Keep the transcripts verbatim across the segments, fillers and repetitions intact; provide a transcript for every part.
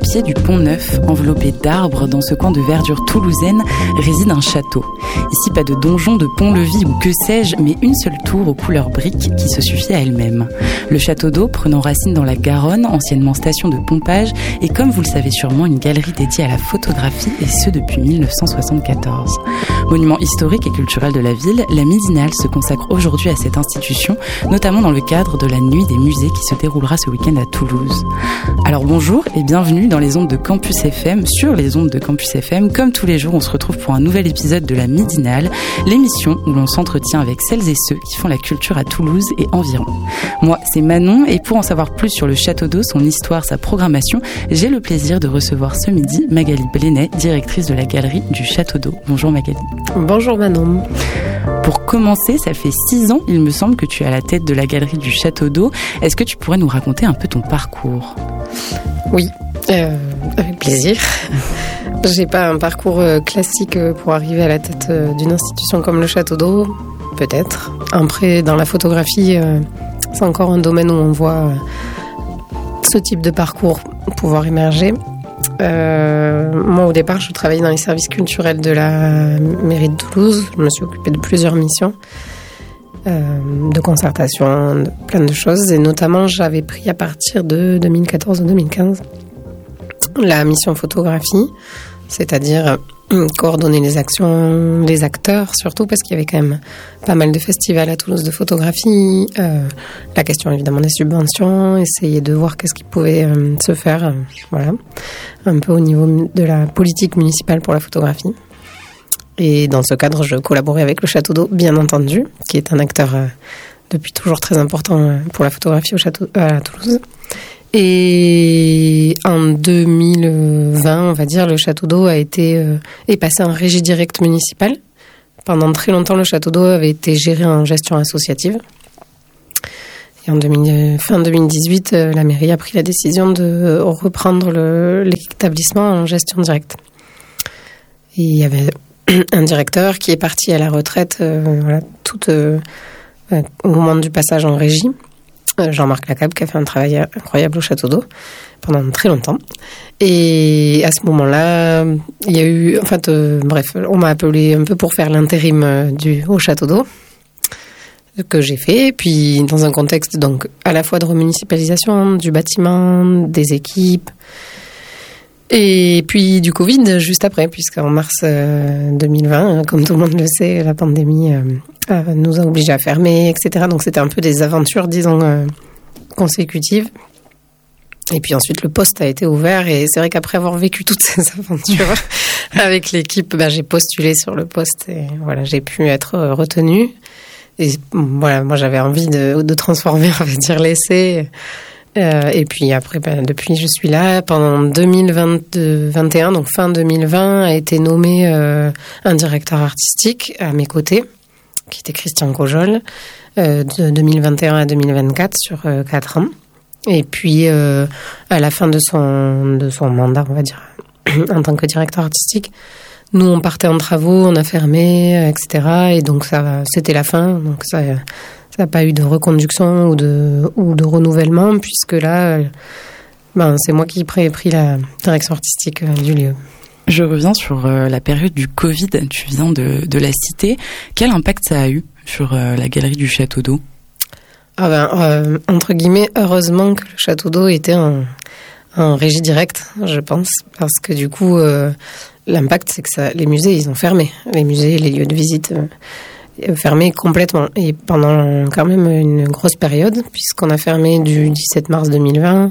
pied du Pont Neuf, enveloppé d'arbres, dans ce coin de verdure toulousaine, réside un château. Ici, pas de donjon, de pont-levis ou que sais-je, mais une seule tour aux couleurs briques qui se suffit à elle-même. Le château d'eau, prenant racine dans la Garonne, anciennement station de pompage, est comme vous le savez sûrement une galerie dédiée à la photographie, et ce depuis dix-neuf cent soixante-quatorze. Monument historique et culturel de la ville, la Midinale se consacre aujourd'hui à cette institution, notamment dans le cadre de la Nuit des musées qui se déroulera ce week-end à Toulouse. Alors bonjour et bienvenue dans les ondes de Campus F M, sur les ondes de Campus F M. Comme tous les jours, on se retrouve pour un nouvel épisode de la Midinale, l'émission où l'on s'entretient avec celles et ceux qui font la culture à Toulouse et environ. Moi, c'est Manon, et pour en savoir plus sur le Château d'Eau, son histoire, sa programmation, j'ai le plaisir de recevoir ce midi Magali Blénet, directrice de la galerie du Château d'Eau. Bonjour Magali. Bonjour Manon. Pour commencer, ça fait six ans, il me semble, que tu es à la tête de la galerie du Château d'Eau. Est-ce que tu pourrais nous raconter un peu ton parcours ? Oui, euh, avec plaisir. J'ai pas un parcours classique pour arriver à la tête d'une institution comme le Château d'Eau, peut-être. Après, dans la photographie, c'est encore un domaine où on voit ce type de parcours pouvoir émerger. Euh, moi, au départ, je travaillais dans les services culturels de la mairie de Toulouse. Je me suis occupée de plusieurs missions, euh, de concertation, de plein de choses. Et notamment, j'avais pris à partir de deux mille quatorze ou deux mille quinze la mission photographie, c'est-à-dire coordonner les actions, les acteurs surtout, parce qu'il y avait quand même pas mal de festivals à Toulouse de photographie, euh, la question évidemment des subventions, essayer de voir qu'est-ce qui pouvait euh, se faire, euh, voilà, un peu au niveau de la politique municipale pour la photographie. Et dans ce cadre, je collaborais avec le Château d'Eau, bien entendu, qui est un acteur euh, depuis toujours très important euh, pour la photographie au Château, euh, à Toulouse. Et en deux mille vingt, on va dire, le Château d'Eau a été euh, est passé en régie directe municipale. Pendant très longtemps, le Château d'Eau avait été géré en gestion associative. Et en deux mille, fin deux mille dix-huit, euh, la mairie a pris la décision de reprendre le, l'établissement en gestion directe. Et il y avait un directeur qui est parti à la retraite euh, voilà, tout, euh, au moment du passage en régie. Jean-Marc Lacabe, qui a fait un travail incroyable au Château d'Eau pendant très longtemps. Et à ce moment-là, il y a eu... En fait, euh, bref, on m'a appelé un peu pour faire l'intérim euh, du, au Château d'Eau, que j'ai fait. Puis, dans un contexte, donc, à la fois de remunicipalisation du bâtiment, des équipes, et puis du Covid juste après, puisqu'en mars euh, deux mille vingt, comme tout le monde le sait, la pandémie euh, euh, nous a obligés à fermer, et cetera. Donc c'était un peu des aventures, disons, euh, consécutives. Et puis ensuite, le poste a été ouvert, et c'est vrai qu'après avoir vécu toutes ces aventures avec l'équipe, ben, j'ai postulé sur le poste, et voilà, j'ai pu être retenue. Et voilà, moi j'avais envie de, de transformer, on va dire, l'essai. Euh, et puis après, ben, depuis, je suis là. Pendant deux mille vingt, vingt et un, donc fin deux mille vingt, a été nommé euh, un directeur artistique à mes côtés, qui était Christian Cojol, euh, de deux mille vingt et un à deux mille vingt-quatre, sur euh, quatre ans. Et puis, euh, à la fin de son, de son mandat, on va dire, en tant que directeur artistique, nous, on partait en travaux, on a fermé, et cetera. Et donc, ça, c'était la fin. Donc, ça... Ça n'a pas eu de reconduction ou de, ou de renouvellement, puisque là, ben, c'est moi qui ai pris la direction artistique du lieu. Je reviens sur euh, la période du Covid, tu viens de, de la citer. Quel impact ça a eu sur euh, la galerie du Château d'Eau ? Ah ben, euh, entre guillemets, heureusement que le Château d'Eau était en, en régie directe, je pense, parce que du coup, euh, l'impact, c'est que ça, les musées, ils ont fermé. Les musées, les lieux de visite... Euh, fermé complètement, et pendant quand même une grosse période, puisqu'on a fermé du dix-sept mars deux mille vingt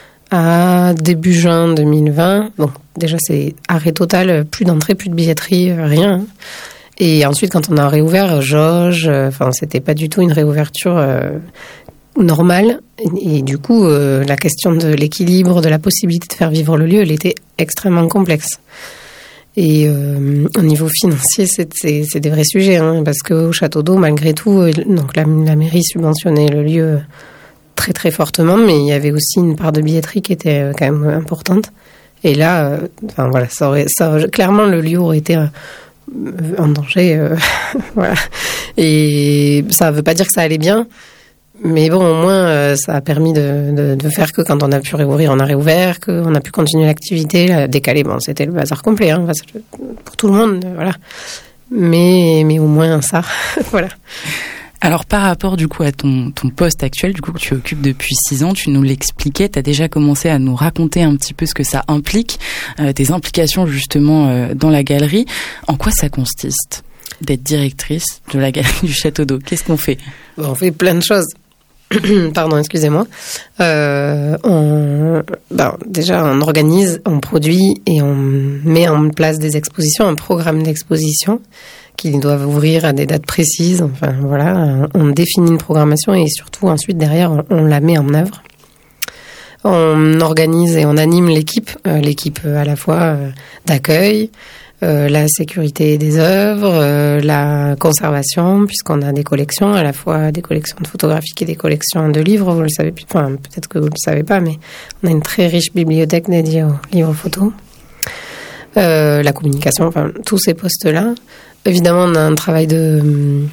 à début juin deux mille vingt. Bon, déjà c'est arrêt total, plus d'entrée, plus de billetterie, rien. Et ensuite, quand on a réouvert, jauge, enfin c'était pas du tout une réouverture euh, normale. Et, et du coup, euh, la question de l'équilibre, de la possibilité de faire vivre le lieu, elle était extrêmement complexe. Et euh, au niveau financier, c'est, c'est, c'est des vrais sujets, hein, parce qu'au Château d'Eau, malgré tout, donc la, la mairie subventionnait le lieu très très fortement, mais il y avait aussi une part de billetterie qui était quand même importante. Et là, euh, enfin voilà, ça aurait, ça, clairement le lieu aurait été euh, en danger, euh, voilà. Et ça ne veut pas dire que ça allait bien, Mais bon, au moins, euh, ça a permis de, de, de faire que quand on a pu réouvrir, on a réouvert, qu'on a pu continuer l'activité. La décalée, bon, c'était le bazar complet, hein, pour tout le monde, voilà. Mais, mais au moins ça, voilà. Alors par rapport du coup à ton, ton poste actuel, du coup que tu occupes depuis six ans, tu nous l'expliquais, tu as déjà commencé à nous raconter un petit peu ce que ça implique, euh, tes implications justement euh, dans la galerie. En quoi ça consiste d'être directrice de la galerie du Château d'Eau? Qu'est-ce qu'on fait? Bon, on fait plein de choses. Pardon, excusez-moi. Euh, on, ben, déjà, on organise, on produit et on met en place des expositions, un programme d'exposition qui doivent ouvrir à des dates précises. Enfin, voilà, on définit une programmation et surtout, ensuite, derrière, on, on la met en œuvre. On organise et on anime l'équipe, euh, l'équipe à la fois euh, d'accueil, Euh, la sécurité des œuvres, euh, la conservation, puisqu'on a des collections, à la fois des collections de photographiques et des collections de livres, vous le savez, enfin, peut-être que vous ne le savez pas, mais on a une très riche bibliothèque dédiée aux livres photos. Euh, la communication, enfin, tous ces postes-là. Évidemment, on a un travail de,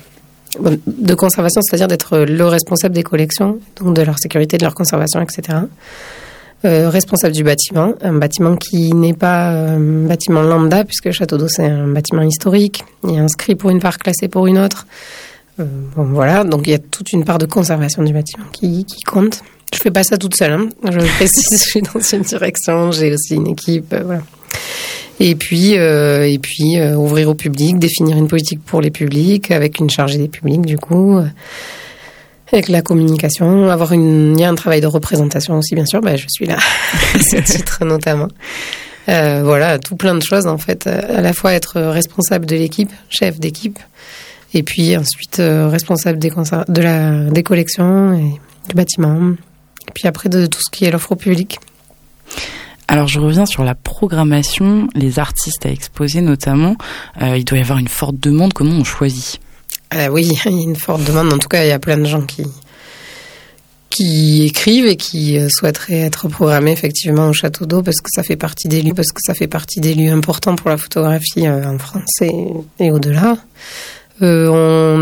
de conservation, c'est-à-dire d'être le responsable des collections, donc de leur sécurité, de leur conservation, et cetera. Euh, responsable du bâtiment, un bâtiment qui n'est pas un bâtiment lambda, puisque le Château d'Eau, c'est un bâtiment historique. Il est inscrit pour une part, classé pour une autre. Euh, bon, voilà, donc il y a toute une part de conservation du bâtiment qui, qui compte. Je fais pas ça toute seule, hein. Je précise, je suis dans une direction, j'ai aussi une équipe, euh, voilà. Et puis, euh, et puis euh, ouvrir au public, définir une politique pour les publics, avec une chargée des publics, du coup... Euh, avec la communication, avoir une, il y a un travail de représentation aussi, bien sûr. Ben, je suis là, à ce titre notamment. Euh, voilà, tout plein de choses en fait. À la fois être responsable de l'équipe, chef d'équipe, et puis ensuite euh, responsable des conser- de la des collections et du bâtiment. Et puis après de tout ce qui est l'offre au public. Alors je reviens sur la programmation, les artistes à exposer notamment. Euh, il doit y avoir une forte demande. Comment on choisit? Euh, oui, il y a une forte demande. En tout cas, il y a plein de gens qui, qui écrivent et qui souhaiteraient être programmés effectivement au Château d'Eau parce que ça fait partie des lieux, parce que ça fait partie des lieux importants pour la photographie en France et, et au-delà. Euh, on